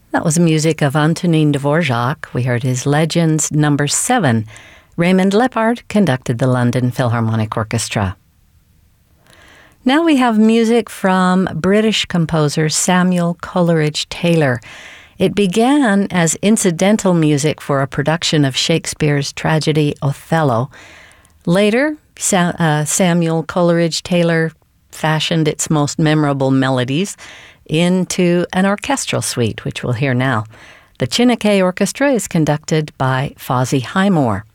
That was music of Antonin Dvorak. We heard his Legends No. 7. Raymond Lepard conducted the London Philharmonic Orchestra. Now we have music from British composer Samuel Coleridge-Taylor. It began as incidental music for a production of Shakespeare's tragedy Othello. Later, Samuel Coleridge-Taylor fashioned its most memorable melodies into an orchestral suite, which we'll hear now. The Chineke Orchestra is conducted by Fozzie Highmore.